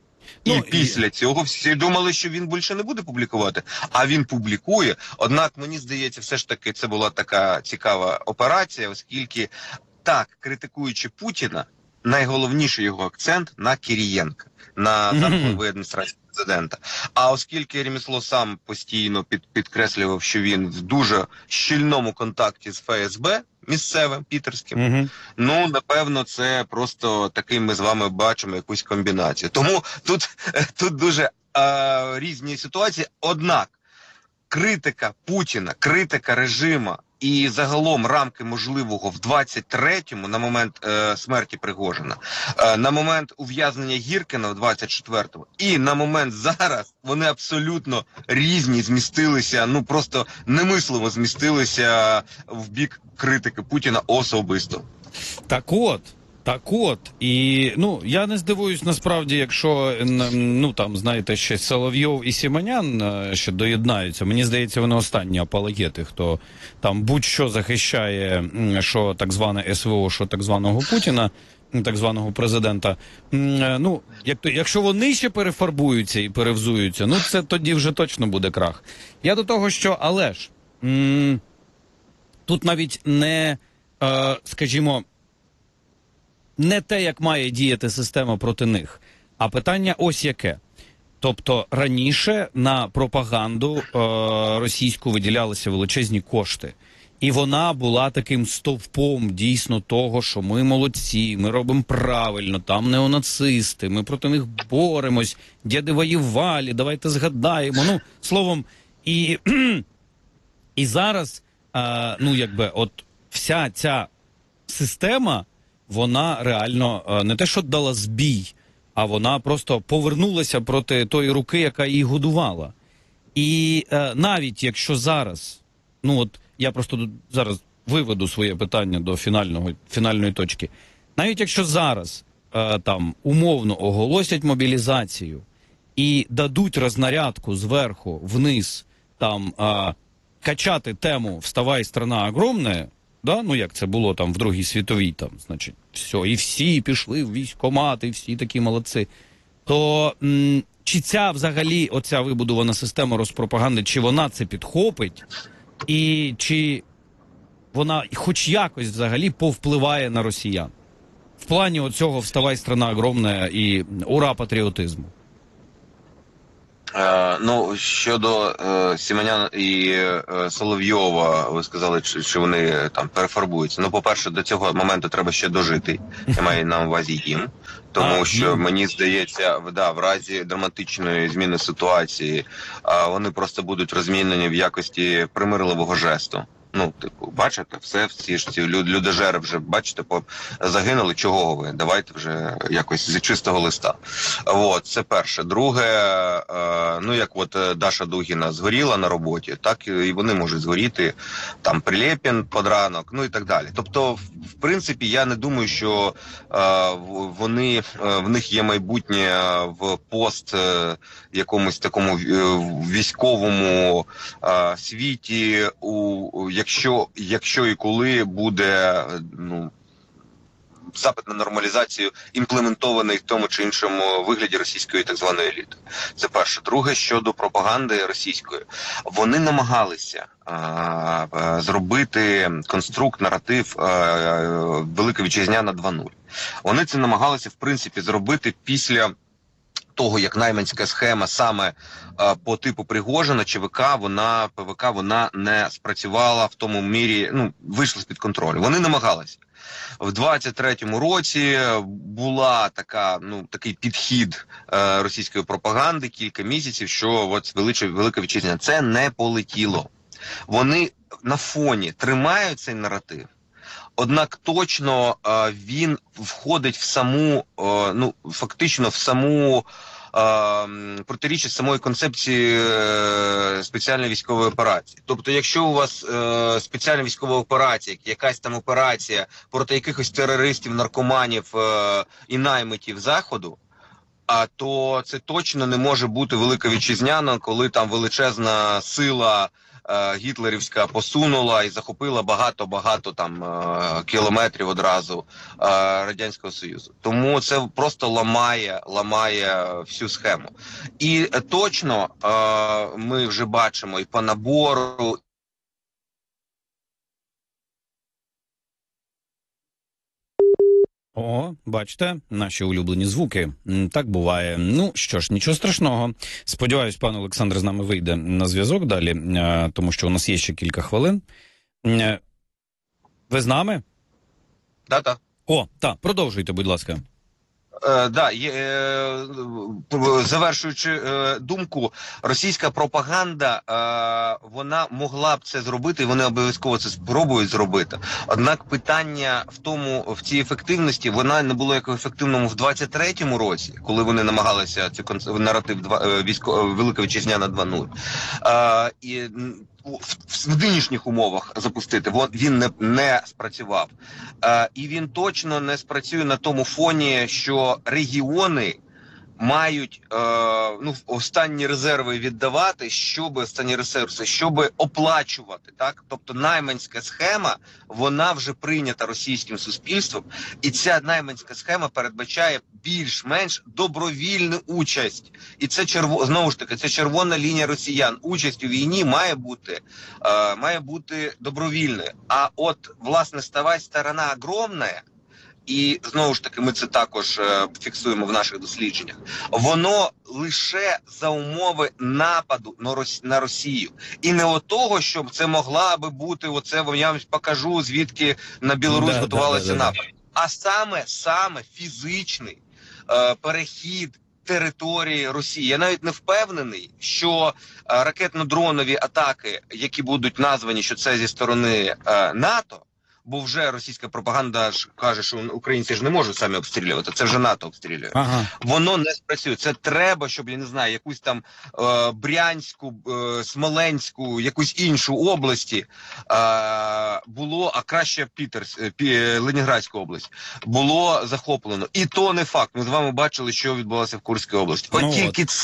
I: І після цього всі думали, що він більше не буде публікувати, а він публікує. Однак, мені здається, все ж таки це була така цікава операція, оскільки, так, критикуючи Путіна, найголовніший його акцент на Кирієнка, на замковій адміністрації президента. А оскільки Ремесло сам постійно підкреслював, що він в дуже щільному контакті з ФСБ, місцевим, питерським, напевно, це просто такий ми з вами бачимо якусь комбінацію. Тому тут дуже різні ситуації. Однак критика Путіна, критика режиму і загалом рамки можливого в 23-му, на момент смерті Пригожина, на момент ув'язнення Гіркіна в 24-му і на момент зараз, вони абсолютно різні, змістилися, просто немислимо змістилися в бік критики Путіна особисто.
F: Так от, і, я не здивуюсь насправді, якщо, там, знаєте, ще Соловйов і Сімонян ще доєднаються. Мені здається, вони останні апологети, хто там будь-що захищає, що так зване СВО, що так званого Путіна, так званого президента. Якщо вони ще перефарбуються і перевзуються, це тоді вже точно буде крах. Я до того, що, але ж, тут навіть не, скажімо, не те, як має діяти система проти них, а питання ось яке. Тобто раніше на пропаганду російську виділялися величезні кошти. І вона була таким стовпом дійсно того, що ми молодці, ми робимо правильно, там неонацисти, ми проти них боремось, діди воювали, давайте згадаємо. Словом, і зараз, вся ця система, вона реально не те, що дала збій, а вона просто повернулася проти тої руки, яка її годувала. І навіть якщо зараз, я просто зараз виведу своє питання до фінальної точки. Навіть якщо зараз там умовно оголосять мобілізацію і дадуть рознарядку зверху вниз там качати тему «Вставай, страна огромная», да? Ну, як це було там в Другій світовій, там, значить, все, і всі пішли в військкомат, і всі такі молодці, то чи ця взагалі, оця вибудована система розпропаганди, чи вона це підхопить, і чи вона хоч якось взагалі повпливає на росіян? В плані оцього «Вставай, страна огромная» і «Ура патріотизму».
I: Ну, щодо Сімонян і Соловйова, ви сказали, чи вони там перефарбуються. Ну, по-перше, до цього моменту треба ще дожити. Я маю на увазі їм. Тому що, мені здається, в разі драматичної зміни ситуації вони просто будуть розмінені в якості примирливого жесту. Ну, типу, бачите, всі ж ці людожери вже, бачите, загинули, чого ви? Давайте вже якось з чистого листа. От, це перше. Друге, ну, як от Даша Дугіна згоріла на роботі, так і вони можуть згоріти, там, Прилєпін під ранок, ну і так далі. Тобто, в принципі, я не думаю, що в них є майбутнє в якомусь такому військовому світі, якщо і коли буде запит на нормалізацію імплементований в тому чи іншому вигляді російської так званої еліти. Це перше. Друге, щодо пропаганди російської. Вони намагалися зробити конструкт, наратив Велика Вітчизняна 2.0. Вони це намагалися, в принципі, зробити після того, як найманська схема саме по типу Пригожина, ЧВК, ПВК, вона не спрацювала в тому мірі, вийшла з-під контролю. Вони намагалися. В 23-му році була такий підхід російської пропаганди кілька місяців, що от Велика Вітчизняна. Це не полетіло. Вони на фоні тримають цей наратив, однак точно він входить в саму, фактично в саму протирічить самої концепції спеціальної військової операції. Тобто, якщо у вас спеціальна військова операція, якась там операція проти якихось терористів, наркоманів і наймитів Заходу, то це точно не може бути Велика Вітчизняна, коли там величезна сила гітлерівська посунула і захопила багато там кілометрів одразу Радянського Союзу. Тому це просто ламає всю схему. І точно ми вже бачимо і по набору,
F: О, бачите, наші улюблені звуки. Так буває. Ну, що ж, нічого страшного. Сподіваюсь, пан Олександр з нами вийде на зв'язок далі, тому що у нас є ще кілька хвилин. Ви з нами?
I: Так.
F: О, так, продовжуйте, будь ласка.
I: Завершуючи думку, російська пропаганда, вона могла б це зробити, і вони обов'язково це спробують зробити. Однак питання в цій ефективності, вона не була як ефективному в 23-му році, коли вони намагалися цей наратив Велика Вітчизняна 2.0. І в нинішніх умовах запустити, він не спрацював. І він точно не спрацює на тому фоні, що регіони мають останні резерви віддавати, останні ресурси, щоб оплачувати. Так? Тобто найманська схема, вона вже прийнята російським суспільством, і ця найманська схема передбачає більш-менш добровільну участь. І це знову ж таки, це червона лінія росіян. Участь у війні має бути добровільною. А от, власне, «Вставай, страна огромная», і, знову ж таки, ми це також фіксуємо в наших дослідженнях, воно лише за умови нападу на Росію. І не от того, що це могла би бути, я вам покажу, звідки на Білорусь готувалися напад. А саме фізичний перехід території Росії. Я навіть не впевнений, що ракетно-дронові атаки, які будуть названі, що це зі сторони НАТО, бо вже російська пропаганда ж каже, що українці ж не можуть самі обстрілювати, це вже НАТО обстрілює. Ага. Воно не спрацює. Це треба, щоб, я не знаю, якусь там Брянську, Смоленську, якусь іншу області було, а краще Ленінградську область, було захоплено. І то не факт. Ми з вами бачили, що відбулося в Курській області. От тільки це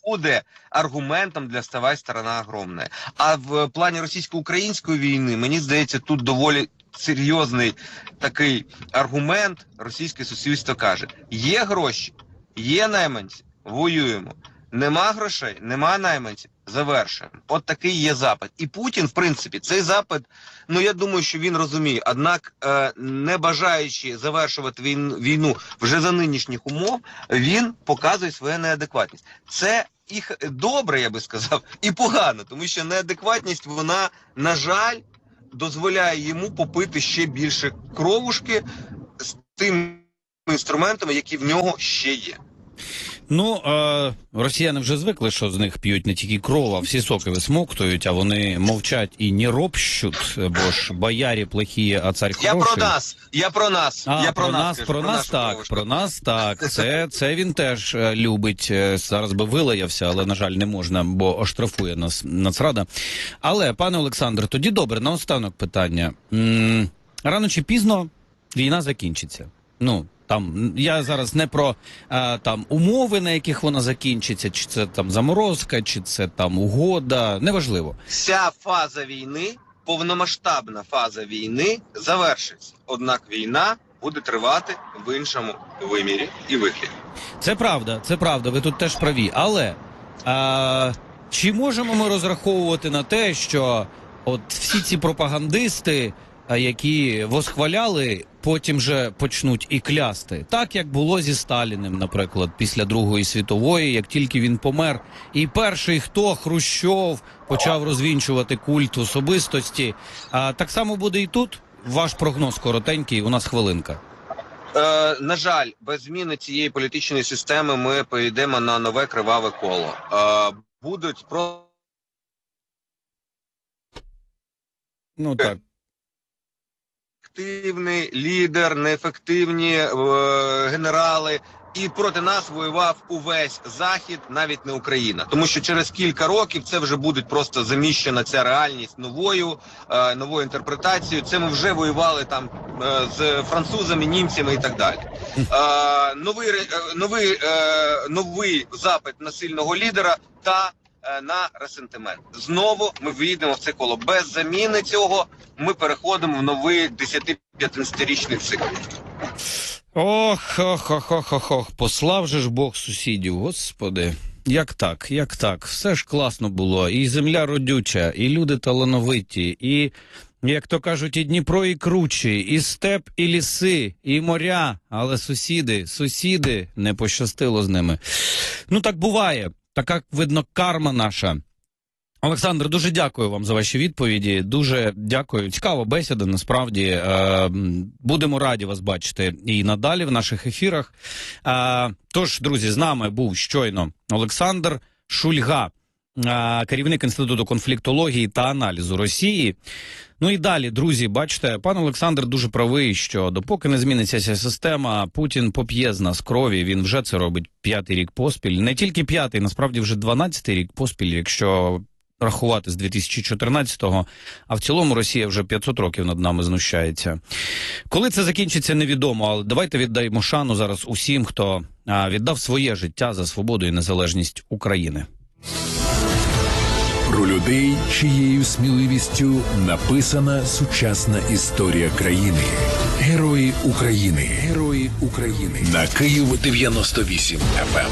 I: буде аргументом для «вставай, страна огромна». А в плані російсько-української війни, мені здається, тут доволі серйозний такий аргумент. Російське суспільство каже: є гроші, є найманці, воюємо. Нема грошей, нема найманців, завершуємо. От такий є запит. І Путін, в принципі, цей запит, ну я думаю, що він розуміє. Однак, не бажаючи завершувати війну вже за нинішніх умов, він показує свою неадекватність. Це і добре, я би сказав, і погано, тому що неадекватність, вона, на жаль, дозволяє йому попити ще більше кровушки з тими інструментами, які в нього ще є.
F: Ну, росіяни вже звикли, що з них п'ють не тільки кров, а всі соки висмоктують, а вони мовчать і не ропщуть, бо ж боярі плохі, а царь хороший.
I: Я про нас так. Це він теж любить. Зараз би вилаявся, але, на жаль, не можна, бо оштрафує нас Нацрада. Але, пане Олександре, тоді добре, наостанок питання. Рано чи пізно війна закінчиться. Ну, там, я зараз не про там умови, на яких вона закінчиться, чи це там заморозка, чи це там угода, неважливо. Вся фаза війни, повномасштабна фаза війни завершиться. Однак війна буде тривати в іншому вимірі і вигляді.
F: Це правда, ви тут теж праві. Але чи можемо ми розраховувати на те, що от всі ці пропагандисти, які восхваляли, потім же почнуть і клясти. Так, як було зі Сталіним, наприклад, після Другої світової, як тільки він помер. І перший, хто, Хрущов, почав розвінчувати культ особистості. Так само буде і тут? Ваш прогноз коротенький, у нас хвилинка.
I: На жаль, без зміни цієї політичної системи ми поїдемо на нове криваве коло. Будуть
F: Ну так.
I: Ефективний лідер, неефективні генерали, і проти нас воював увесь Захід, навіть не Україна. Тому що через кілька років це вже буде просто заміщена ця реальність новою інтерпретацією. Це ми вже воювали там з французами, німцями і так далі. Новий запит на сильного лідера та на ресентимент. Знову ми вийдемо в це коло. Без заміни цього ми переходимо в новий 10-15-річний цикл.
F: Ох, послав же ж Бог сусідів, господи. Як так? Все ж класно було. І земля родюча, і люди талановиті, і, як то кажуть, і Дніпро, і кручі, і степ, і ліси, і моря. Але сусіди, не пощастило з ними. Ну так буває. Така, видно, карма наша. Олександр, дуже дякую вам за ваші відповіді. Дуже дякую. Цікава бесіда, насправді. Будемо раді вас бачити і надалі в наших ефірах. Тож, друзі, з нами був щойно Олександр Шульга, керівник Інституту конфліктології та аналізу Росії. Ну і далі, друзі, бачите, пан Олександр дуже правий, що допоки не зміниться ця система, Путін поп'є з нас крові, він вже це робить 5-й рік поспіль. Не тільки 5-й, насправді вже 12-й рік поспіль, якщо рахувати з 2014-го, а в цілому Росія вже 500 років над нами знущається. Коли це закінчиться, невідомо, але давайте віддаємо шану зараз усім, хто віддав своє життя за свободу і незалежність України.
C: Про людей, чиєю сміливістю написана сучасна історія країни. Герої України. Герої України. На Київ 98 FM.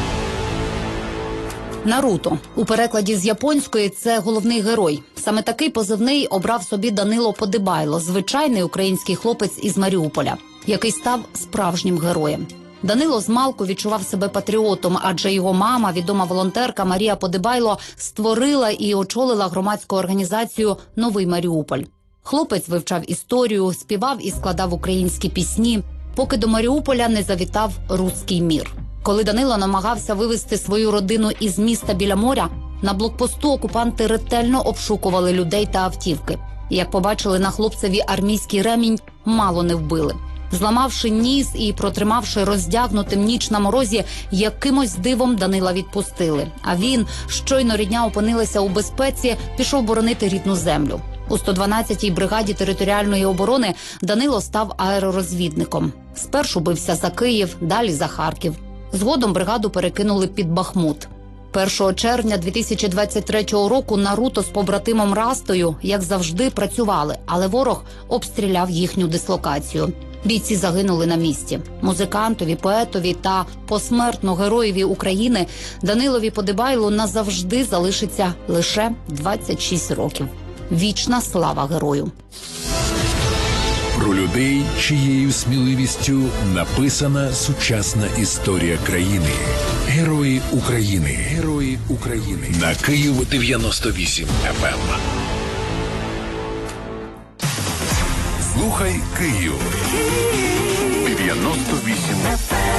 B: Наруто. У перекладі з японської це головний герой. Саме такий позивний обрав собі Данило Подибайло, звичайний український хлопець із Маріуполя, який став справжнім героєм. Данило змалку відчував себе патріотом, адже його мама, відома волонтерка Марія Подибайло, створила і очолила громадську організацію «Новий Маріуполь». Хлопець вивчав історію, співав і складав українські пісні, поки до Маріуполя не завітав руський мір. Коли Данило намагався вивезти свою родину із міста біля моря, на блокпосту окупанти ретельно обшукували людей та автівки. І, як побачили на хлопцеві армійський ремінь, мало не вбили. Зламавши ніс і протримавши роздягнутим ніч на морозі, якимось дивом Данила відпустили. А він, щойно рідня опинилася у безпеці, пішов боронити рідну землю. У 112-й бригаді територіальної оборони Данило став аеророзвідником. Спершу бився за Київ, далі за Харків. Згодом бригаду перекинули під Бахмут. 1 червня 2023 року Наруто з побратимом Растою, як завжди, працювали, але ворог обстріляв їхню дислокацію. Бійці загинули на місці. Музикантові, поетові та посмертно героєві України Данилові Подибайлу назавжди залишиться лише 26 років. Вічна слава герою!
C: Про людей, чиєю сміливістю написана сучасна історія країни. Герої України. Герої України. На Київ 98 FM. Слухай Київ. 98 FM.